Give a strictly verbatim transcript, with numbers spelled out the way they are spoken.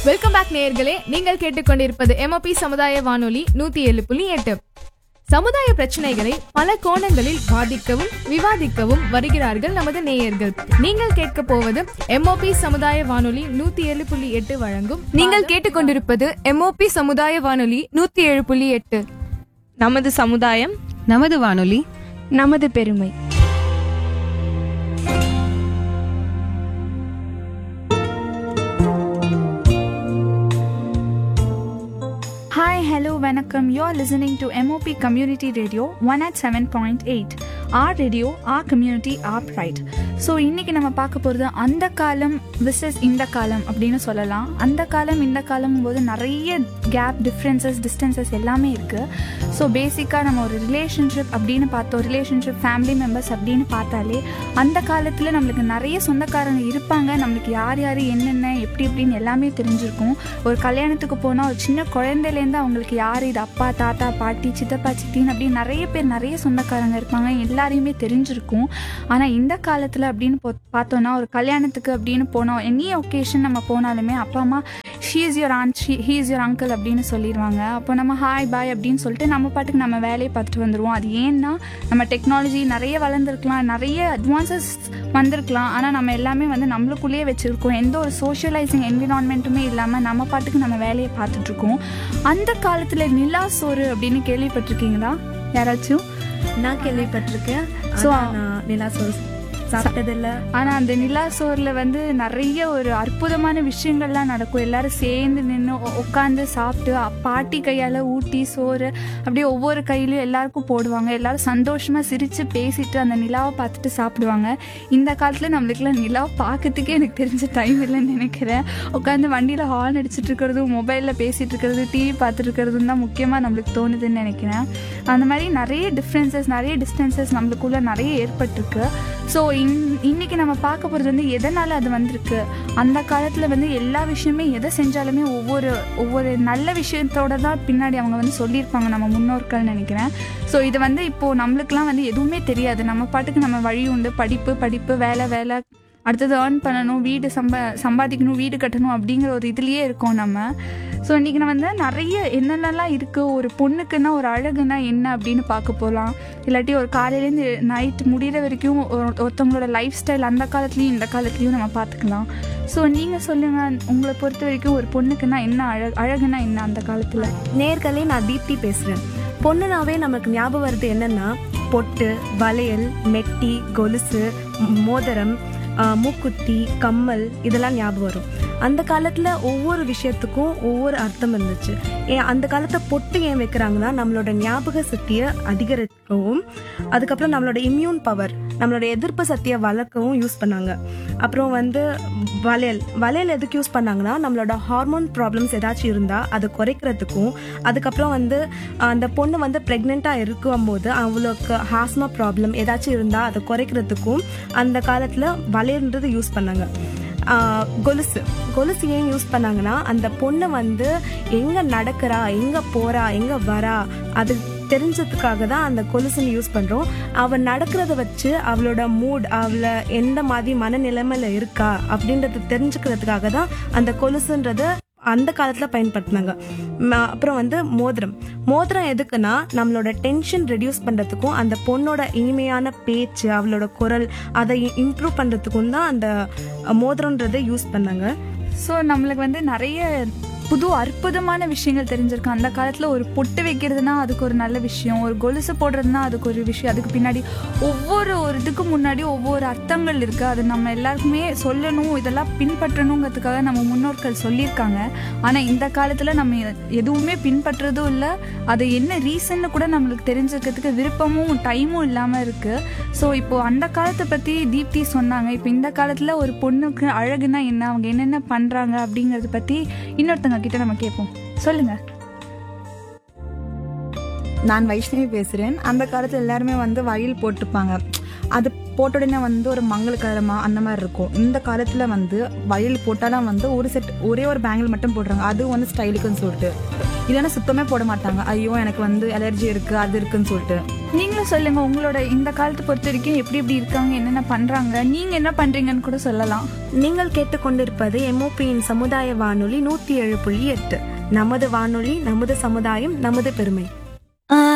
Welcome back நேயர்களே. நீங்கள் கேட்டுக்கொண்டிருப்பது எம்ஓபி சமுதாய வானொலி நூத்தி ஏழு புள்ளி எட்டு. சமுதாய பிரச்சனைகளை பல கோணங்களில் வாதிக்கவும் விவாதிக்கவும் வருகிறார்கள் நமது நேயர்கள். நீங்கள் கேட்க போவது எம்ஓபி சமுதாய வானொலி நூத்தி ஏழு புள்ளி எட்டு வழங்கும் நீங்கள் கேட்டுக்கொண்டிருப்பது எம்ஓபி சமுதாய வானொலி நூத்தி ஏழு புள்ளி எட்டு. நமது சமுதாயம், நமது வானொலி, நமது பெருமை. Hi, hello, vanakkam. You're listening to M O P Community Radio one oh seven point eight. Our radio, our community, our pride. So இன்றைக்கி நம்ம பார்க்க போகிறது அந்த காலம் விசஸ் இந்த காலம் அப்படின்னு சொல்லலாம். அந்த காலம் இந்த காலம் போது நிறைய கேப், டிஃப்ரென்சஸ், டிஸ்டன்சஸ் எல்லாமே இருக்குது. ஸோ பேசிக்காக நம்ம ஒரு ரிலேஷன்ஷிப் அப்படின்னு பார்த்தோம், ரிலேஷன்ஷிப், ஃபேமிலி மெம்பர்ஸ் அப்படின்னு பார்த்தாலே அந்த காலத்தில் நம்மளுக்கு நிறைய சொந்தக்காரங்க இருப்பாங்க. நம்மளுக்கு யார் யார் என்னென்ன எப்படி எப்படின்னு எல்லாமே தெரிஞ்சிருக்கும். ஒரு கல்யாணத்துக்கு போனால் ஒரு சின்ன குழந்தையிலேருந்து அவங்களுக்கு யார் இது அப்பா, தாத்தா, பாட்டி, சித்தப்பா, சித்தின்னு அப்படின்னு நிறைய பேர், நிறைய சொந்தக்காரங்க இருப்பாங்க, எல்லாரையுமே தெரிஞ்சிருக்கும். ஆனால் இந்த காலத்தில் அப்படின்னு பார்த்தோன்னா ஒரு கல்யாணத்துக்கு அப்படின்னு போனோம், எனி ஒகேஷன் நம்ம போனாலுமே அப்பா அம்மா she is your and, she he is your uncle அப்படின்னு சொல்லிடுவாங்க. அப்போ நம்ம ஹாய் பாய் அப்படின்னு சொல்லிட்டு நம்ம பாட்டுக்கு நம்ம வேலையை பார்த்துட்டு வந்துடுவோம். அது ஏன்னா நம்ம டெக்னாலஜி நிறைய வளர்ந்துருக்கலாம், நிறைய அட்வான்சஸ் வந்திருக்கலாம். ஆனால் நம்ம எல்லாமே வந்து நம்மளுக்குள்ளேயே வச்சுருக்கோம். எந்த ஒரு சோஷியலைசிங் என்விரான்மெண்ட்டுமே இல்லாமல் நம்ம பாட்டுக்கு நம்ம வேலையை பார்த்துட்ருக்கோம். அந்த காலத்தில் நிலா சோறு அப்படின்னு கேள்விப்பட்டிருக்கீங்களா யாராச்சும்? நான் கேள்விப்பட்டிருக்கேன். ஸோ நான் நிலா சோறு சாப்பிட்டதில்லை. ஆனால் அந்த நிலா சோறில் வந்து நிறைய ஒரு அற்புதமான விஷயங்கள்லாம் நடக்கும். எல்லாரும் சேர்ந்து நின்று உட்காந்து சாப்பிட்டு பாட்டி கையால் ஊட்டி சோறு அப்படியே ஒவ்வொரு கையிலையும் எல்லாருக்கும் போடுவாங்க. எல்லாரும் சந்தோஷமாக சிரித்து பேசிட்டு அந்த நிலாவை பார்த்துட்டு சாப்பிடுவாங்க. இந்த காலத்தில் நம்மளுக்குலாம் நிலாவை பார்க்கறதுக்கே எனக்கு தெரிஞ்ச டைம் இல்லைன்னு நினைக்கிறேன். உட்காந்து வண்டியில் ஹார்ன் அடிச்சுட்டு இருக்கிறதும், மொபைலில் பேசிகிட்டு இருக்கிறது, டிவி பார்த்துட்டு இருக்கிறதும் தான் முக்கியமாக நம்மளுக்கு தோணுதுன்னு நினைக்கிறேன். அந்த மாதிரி நிறைய டிஃப்ரென்சஸ், நிறைய டிஸ்டன்சஸ் நம்மளுக்குள்ளே நிறைய ஏற்பட்டிருக்கு. ஸோ இன் இன்றைக்கி நம்ம பார்க்க போகிறது வந்து எதனால் அது வந்திருக்கு. அந்த காலத்தில் வந்து எல்லா விஷயமே எதை செஞ்சாலுமே ஒவ்வொரு ஒவ்வொரு நல்ல விஷயத்தோடு தான் பின்னாடி அவங்க வந்து சொல்லியிருப்பாங்க நம்ம முன்னோர்கள் நினைக்கிறேன். ஸோ இது வந்து இப்போது நம்மளுக்கெலாம் வந்து எதுவுமே தெரியாது. நம்ம பாட்டுக்கு நம்ம வழி உண்டு, படிப்பு படிப்பு வேலை வேலை, அடுத்தது ஏர்ன் பண்ணணும், வீடு சம்பா சம்பாதிக்கணும் வீடு கட்டணும் அப்படிங்கிற ஒரு இதுலேயே இருக்கோம் நம்ம. ஸோ இன்றைக்கி நம்ம வந்து நிறைய என்னென்னலாம் இருக்குது. ஒரு பொண்ணுக்குன்னா ஒரு அழகுனா என்ன அப்படின்னு பார்க்க போகலாம். இல்லாட்டி ஒரு காலையிலேருந்து நைட் முடிகிற வரைக்கும் ஒருத்தவங்களோட லைஃப் ஸ்டைல் அந்த காலத்துலேயும் இந்த காலத்துலேயும் நம்ம பார்த்துக்கலாம். ஸோ நீங்கள் சொல்லுங்கள், உங்களை பொறுத்த வரைக்கும் ஒரு பொண்ணுக்குன்னா என்ன அழகு, அழகுனா என்ன அந்த காலத்தில்? நேர்களே, நான் தீப்தி பேசுகிறேன். பொண்ணுனாவே நமக்கு ஞாபகம் வருது என்னென்னா பொட்டு, வளையல், மெட்டி, கொலுசு, மோதிரம், மூக்குத்தி, கம்மல், இதெல்லாம் ஞாபகம் வரும். அந்த காலத்தில் ஒவ்வொரு விஷயத்துக்கும் ஒவ்வொரு அர்த்தம் இருந்துச்சு. ஏன் அந்த காலத்தை பொட்டு ஏன் வைக்கிறாங்கன்னா நம்மளோட ஞாபக சக்தியை அதிகரிக்கவும், அதுக்கப்புறம் நம்மளோட இம்யூன் பவர், நம்மளோட எதிர்ப்பு சக்தியை வளர்க்கவும் யூஸ் பண்ணாங்க. அப்புறம் வந்து வளையல் வளையல் எதுக்கு யூஸ் பண்ணாங்கன்னா நம்மளோட ஹார்மோன் ப்ராப்ளம்ஸ் ஏதாச்சும் இருந்தால் அதை குறைக்கிறதுக்கும், அதுக்கப்புறம் வந்து அந்த பொண்ணு வந்து ப்ரெக்னெண்ட்டாக இருக்கும் போது அவங்களுக்கு ஹாஸ்மா ப்ராப்ளம் ஏதாச்சும் இருந்தால் அதை குறைக்கிறதுக்கும் அந்த காலத்தில் வளையல்ன்றது யூஸ் பண்ணாங்க. கொலுசு கொலுசு ஏன் யூஸ் பண்ணாங்கன்னா அந்த பொண்ணை வந்து எங்கே நடக்கிறா, எங்கே போகிறா, எங்கே வரா அது தெரிஞ்சதுக்காக தான் அந்த கொலுசுன்னு யூஸ் பண்ணுறோம். அவள் நடக்கிறத வச்சு அவளோட மூட், அவளை எந்த மாதிரி மனநிலைமையில் இருக்கா அப்படின்றத தெரிஞ்சுக்கிறதுக்காக தான் அந்த கொலுசுன்றதை அந்த காலத்தில் பயன்படுத்தினாங்க. அப்புறம் வந்து மோதிரம் மோதிரம் எதுக்குன்னா நம்மளோட டென்ஷன் ரெடியூஸ் பண்ணுறதுக்கும், அந்த பொண்ணோட இனிமையான பேச்சு, அவளோட குரல் அதை இம்ப்ரூவ் பண்ணுறதுக்கும் தான் அந்த மோதிரன்றதை யூஸ் பண்ணாங்க. ஸோ நம்மளுக்கு வந்து நிறைய புது அற்புதமான விஷயங்கள் தெரிஞ்சிருக்கு. அந்த காலத்தில் ஒரு பொட்டு வைக்கிறதுனா அதுக்கு ஒரு நல்ல விஷயம், ஒரு கொலுசு போடுறதுனா அதுக்கு ஒரு விஷயம், அதுக்கு பின்னாடி ஒவ்வொரு ஒரு இதுக்கு முன்னாடி ஒவ்வொரு அர்த்தங்கள் இருக்குது. அது நம்ம எல்லாருக்குமே சொல்லணும், இதெல்லாம் பின்பற்றணுங்கிறதுக்காக நம்ம முன்னோர்கள் சொல்லியிருக்காங்க. ஆனால் இந்த காலத்தில் நம்ம எதுவுமே பின்பற்றுறதும் இல்லை, அது என்ன ரீசன்னு கூட நம்மளுக்கு தெரிஞ்சுக்கிறதுக்கு விருப்பமும் டைமும் இல்லாமல் இருக்குது. ஸோ இப்போது அந்த காலத்தை பற்றி தீப்தி சொன்னாங்க. இப்போ இந்த காலத்தில் ஒரு பொண்ணுக்கு அழகுனா என்ன, அவங்க என்னென்ன பண்ணுறாங்க அப்படிங்கிறத பற்றி இன்னொருத்தங்க கிட்ட நம்ம கேட்போம். சொல்லுங்க. நான் வைஷ்ணவி பேசுறேன். அந்த காலத்துல எல்லாருமே வந்து வயல் போட்டுப்பாங்க, அது போட்ட உடனே வந்து ஒரு மங்களகரமா அந்த மாதிரி இருக்கும். இந்த காலத்துல வந்து வயல் போட்டாலும் வந்து ஒரு செட் ஒரே ஒரு பேங்கிள் மட்டும் போடுறாங்க, அதுவும் வந்து ஸ்டைலுக்குன்னு சொல்லிட்டு. இல்லைன்னா சுத்தமே போட மாட்டாங்க, ஐயோ எனக்கு வந்து அலர்ஜி இருக்கு அது இருக்குன்னு சொல்லிட்டு. நீங்களும் சொல்லுங்க உங்களோட இந்த காலத்தை பொறுத்த வரைக்கும் எப்படி எப்படி இருக்காங்க, என்னென்ன பண்றாங்க, நீங்க என்ன பண்றீங்கன்னு கூட சொல்லலாம். நீங்கள் கேட்டுக்கொண்டிருப்பது எம்ஓபியின் சமுதாய வானொலி நூத்தி ஏழு புள்ளி எட்டு. நமது வானொலி, நமது சமுதாயம், நமது பெருமை.